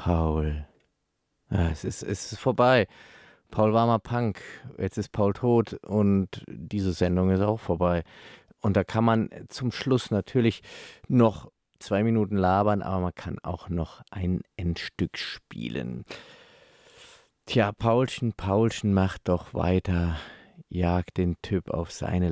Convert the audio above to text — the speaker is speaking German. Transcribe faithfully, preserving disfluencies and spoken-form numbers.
Paul. Ja, es ist, es ist vorbei. Paul war mal Punk, jetzt ist Paul tot und diese Sendung ist auch vorbei. Und da kann man zum Schluss natürlich noch zwei Minuten labern, aber man kann auch noch ein Endstück spielen. Tja, Paulchen, Paulchen, macht doch weiter, jagt den Typ auf seine